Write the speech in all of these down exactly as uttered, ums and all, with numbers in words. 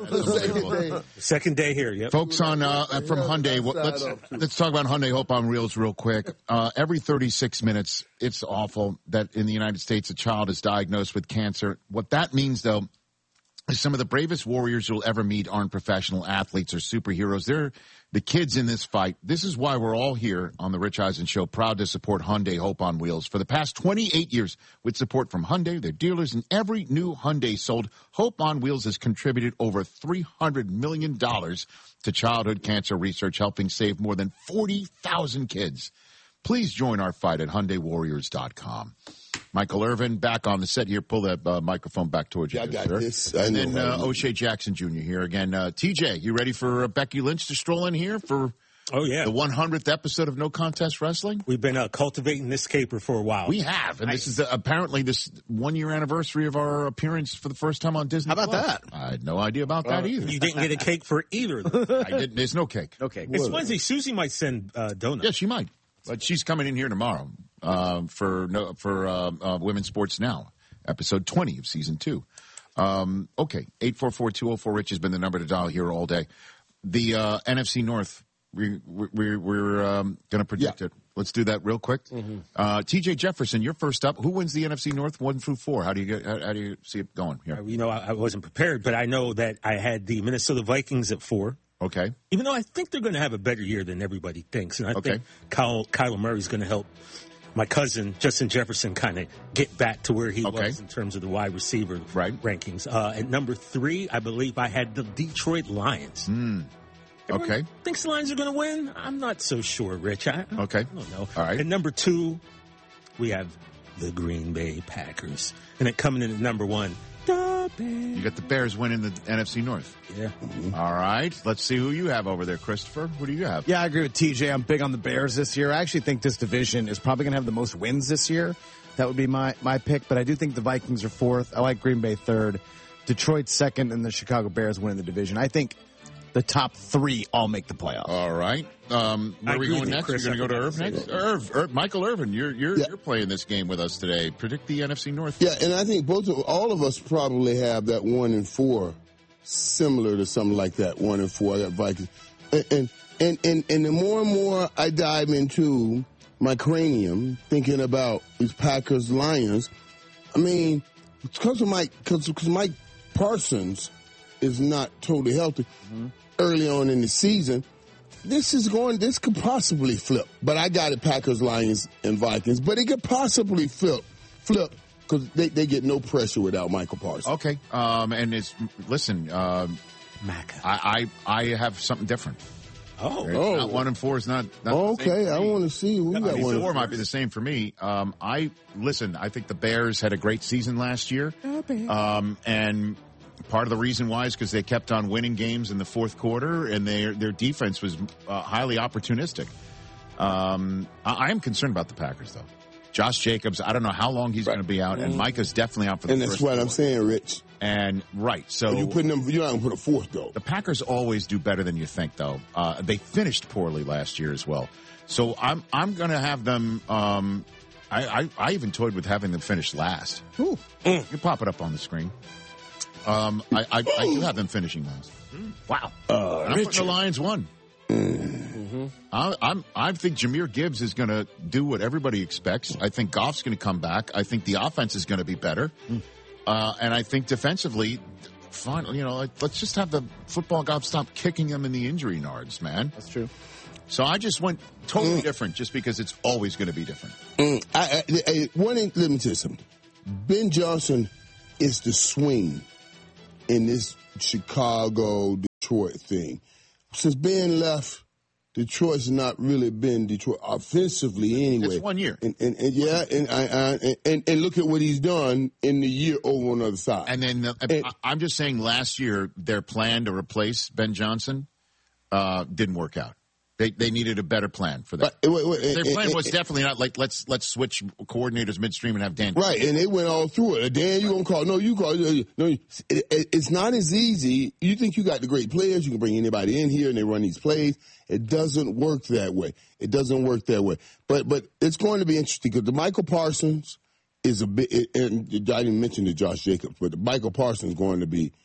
Second day. Second day here, yep. Folks on uh, from Hyundai, well, let's let's talk about Hyundai Hope on Wheels real quick. Uh, every thirty-six minutes, it's awful that in the United States a child is diagnosed with cancer. What that means, though, is some of the bravest warriors you'll ever meet aren't professional athletes or superheroes. They're the kids in this fight. This is why we're all here on the Rich Eisen Show, proud to support Hyundai Hope on Wheels. For the past twenty-eight years, with support from Hyundai, their dealers, and every new Hyundai sold, Hope on Wheels has contributed over three hundred million dollars to childhood cancer research, helping save more than forty thousand kids. Please join our fight at Hyundai Warriors dot com. Michael Irvin back on the set here. Pull that uh, microphone back towards you. Yeah, I got sir. this. I and know then uh, O'Shea Jackson Junior here again. Uh, T J, you ready for uh, Becky Lynch to stroll in here for oh yeah the one hundredth episode of No Contest Wrestling? We've been uh, cultivating this caper for a while. We have, and nice. This is the, apparently this one-year anniversary of our appearance for the first time on Disney. How about Plus. that? I had no idea about uh, that either. You didn't get a cake for either. I didn't. There's no cake. No cake. It's Wednesday. Susie might send uh, donuts. Yeah, she might. But she's coming in here tomorrow uh, for no, for uh, uh, Women's Sports Now, episode twenty of season two. Um, okay, eight four four, two oh four, Rich has been the number to dial here all day. The uh, N F C North, we, we, we're, we're um, going to predict yeah. it. Let's do that real quick. Mm-hmm. Uh, T J Jefferson, you're first up. Who wins the N F C North one through four? How do you get? How, how do you see it going here? Uh, you know, I, I wasn't prepared, but I know that I had the Minnesota Vikings at four. Okay. Even though I think they're going to have a better year than everybody thinks. And I okay. think Kyle, Kyler Murray's going to help my cousin, Justin Jefferson, kind of get back to where he okay. was in terms of the wide receiver right. rankings. Uh, at number three, I believe I had the Detroit Lions. Mm. Okay. Thinks the Lions are going to win? I'm not so sure, Rich. I, okay. I don't know. All right. At number two, we have the Green Bay Packers. And then coming in at number one, the Bears. You got the Bears winning the N F C North. Yeah. Mm-hmm. All right. Let's see who you have over there, Christopher. Who do you have? Yeah, I agree with T J. I'm big on the Bears this year. I actually think this division is probably going to have the most wins this year. That would be my, my pick. But I do think the Vikings are fourth. I like Green Bay third. Detroit second, and the Chicago Bears winning the division. I think the top three all make the playoffs. All right. Um, where are we going next? You're going to go to Irv next? Irv, Irv, Michael Irvin, you're you're, yeah. you're playing this game with us today. Predict the N F C North. Yeah, and I think both of, all of us probably have that one and four, similar to something like that. One and four. I got Vikings, and and and and, and the more and more I dive into my cranium, thinking about these Packers Lions, I mean, because of Mike, because Mike Parsons is not totally healthy mm-hmm. early on in the season. This is going, this could possibly flip. But I got it Packers, Lions, and Vikings. But it could possibly flip, flip, because they, they get no pressure without Michael Parsons. Okay. Um, and it's, listen, um, Mac. I, I, I have something different. Oh. It's oh. Not one and four is not, not oh, okay. I want to see. We got I mean, one four might be the same for me. Um, I, listen, I think the Bears had a great season last year. Um, and part of the reason why is because they kept on winning games in the fourth quarter, and their their defense was uh, highly opportunistic. Um, I, I am concerned about the Packers, though. Josh Jacobs, I don't know how long he's right. going to be out, and Micah's definitely out for the and first that's what four. I'm saying, Rich. And right, so you putting them, you're not going to put a fourth though. The Packers always do better than you think, though. Uh, they finished poorly last year as well, so I'm I'm going to have them. Um, I, I I even toyed with having them finish last. Ooh. Mm. You pop it up on the screen. Um, I, I, I do have them finishing last. Wow. Uh, I'm putting the Lions one. Mm-hmm. I, I'm, I think Jahmyr Gibbs is going to do what everybody expects. I think Goff's going to come back. I think the offense is going to be better. Mm. Uh, and I think defensively, fine, you know, like, let's just have the football gods stop kicking them in the injury yards, man. That's true. So I just went totally mm. different just because it's always going to be different. Mm. I, I, I, one, let me tell you something. Ben Johnson is the swing in this Chicago-Detroit thing. Since Ben left, Detroit's not really been Detroit offensively anyway. It's one year. And, and, and yeah, and, I, I, and and look at what he's done in the year over on the other side. And then uh, and, I'm just saying last year their plan to replace Ben Johnson uh, didn't work out. They they needed a better plan for that. But, wait, wait, Their and, plan and, was and, definitely not like let's let's switch coordinators midstream and have Dan. Right, and they went all through it. Dan, you gonna call? No, you call. No, it, it's not as easy. You think you got the great players? You can bring anybody in here and they run these plays. It doesn't work that way. It doesn't work that way. But but it's going to be interesting because the Michael Parsons is a bit. And I didn't mention the Josh Jacobs, but the Michael Parsons is going to be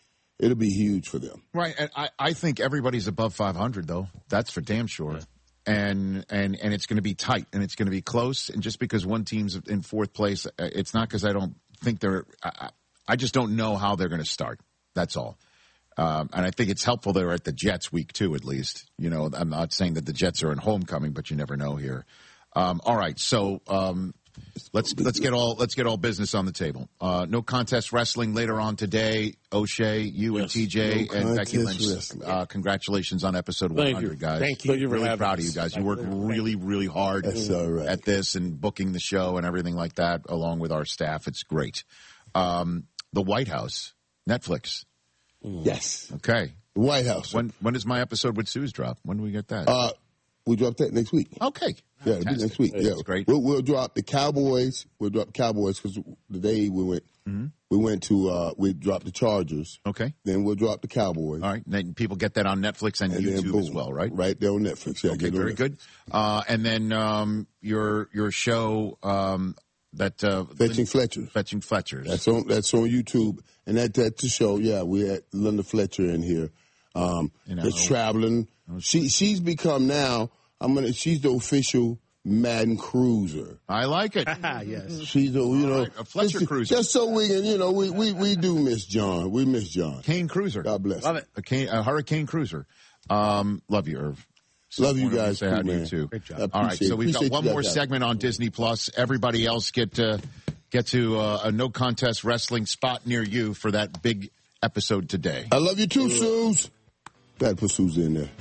it'll be huge for them. Right. And I, I think everybody's above five hundred, though. That's for damn sure. Yeah. And, and, and it's going to be tight and it's going to be close. And just because one team's in fourth place, it's not because I don't think they're, I, I just don't know how they're going to start. That's all. Um, and I think it's helpful they're at the Jets week two, at least. You know, I'm not saying that the Jets are in homecoming, but you never know here. Um, all right. So, um, Let's let's get all let's get all business on the table. Uh, no contest wrestling later on today. O'Shea, you yes. and T J no and Becky Lynch. Uh, congratulations on episode one hundred, guys. Thank you. Thank you. Really proud of you guys. You worked really really hard right. at this and booking the show and everything like that, along with our staff. It's great. Um, the White House, Netflix. Yes. Okay. The White House. When when does my episode with Suze drop? When do we get that? Uh, we drop that next week. Okay. Yeah, it'll be next week. That's yeah, great. We'll, we'll drop the Cowboys. We'll drop Cowboys because the day we went, mm-hmm. we went to uh, we dropped the Chargers. Okay. Then we'll drop the Cowboys. All right. Then people get that on Netflix and, and YouTube as well, right? Right there on Netflix. Yeah. Okay. Very good. Uh, and then um, your your show um, that uh, Fetching Fletcher. Fetching Fletchers. That's on that's on YouTube, and that that's the show. Yeah, we had Linda Fletcher in here. Um, you know, that's traveling. She she's become now. I'm gonna. She's the official Madden cruiser. I like it. Yes. She's the you know right, a Fletcher just, cruiser. Just so we can you know we, we, we do miss John. We miss John. Kane Cruiser. God bless. Love it. A, Kane, a Hurricane Cruiser. Um, love you, Irv. So love you guys. Say too, hi to man. you too. Great job. All right. So we've got one more out. segment on Disney Plus. Everybody else get to get to uh, a no contest wrestling spot near you for that big episode today. I love you too, Suze. Gotta put Suze in there.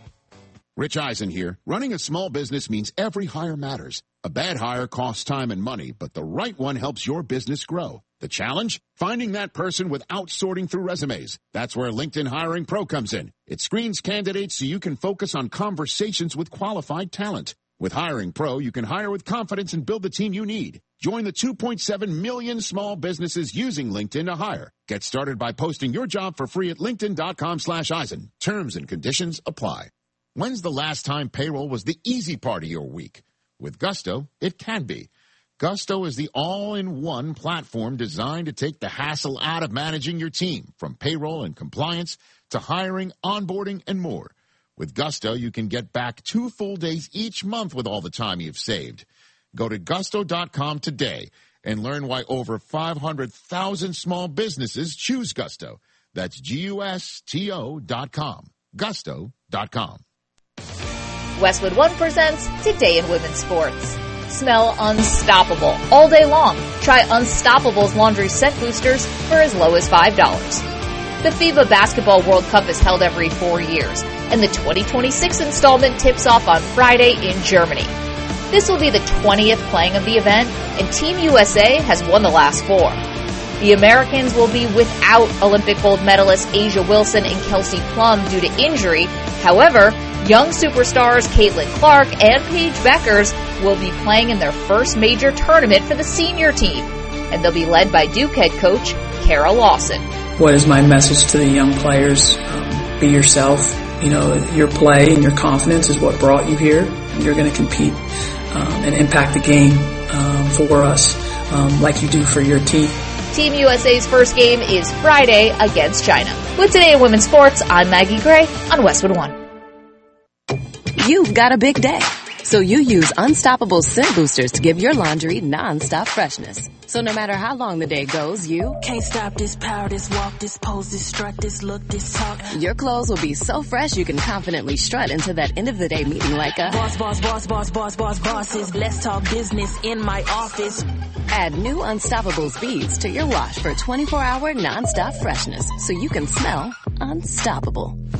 Rich Eisen here. Running a small business means every hire matters. A bad hire costs time and money, but the right one helps your business grow. The challenge? Finding that person without sorting through resumes. That's where LinkedIn Hiring Pro comes in. It screens candidates so you can focus on conversations with qualified talent. With Hiring Pro, you can hire with confidence and build the team you need. Join the two point seven million small businesses using LinkedIn to hire. Get started by posting your job for free at linkedin.com slash Eisen. Terms and conditions apply. When's the last time payroll was the easy part of your week? With Gusto, it can be. Gusto is the all-in-one platform designed to take the hassle out of managing your team, from payroll and compliance to hiring, onboarding, and more. With Gusto, you can get back two full days each month with all the time you've saved. Go to gusto dot com today and learn why over five hundred thousand small businesses choose Gusto. That's G U S T O dot com. gusto dot com. Westwood One presents Today in Women's Sports. Smell unstoppable all day long. Try Unstoppable's laundry scent boosters for as low as five dollars. The FIBA Basketball World Cup is held every four years, and the twenty twenty-six installment tips off on Friday in Germany. This will be the twentieth playing of the event, and Team U S A has won the last four. The Americans will be without Olympic gold medalist A'ja Wilson and Kelsey Plum due to injury. However, young superstars Caitlin Clark and Paige Beckers will be playing in their first major tournament for the senior team, and they'll be led by Duke head coach Kara Lawson. What is my message to the young players? Um, be yourself. You know, your play and your confidence is what brought you here. You're going to compete um, and impact the game um, for us um, like you do for your team. Team U S A's first game is Friday against China. With Today in Women's Sports, I'm Maggie Gray on Westwood One. You've got a big day, so you use Unstoppable scent boosters to give your laundry non-stop freshness. So no matter how long the day goes, you can't stop this power, this walk, this pose, this strut, this look, this talk. Your clothes will be so fresh you can confidently strut into that end of the day meeting like a boss, boss, boss, boss, boss, boss, bosses. Let's talk business in my office. Add new Unstoppable beads to your wash for twenty-four hour non-stop freshness so you can smell unstoppable.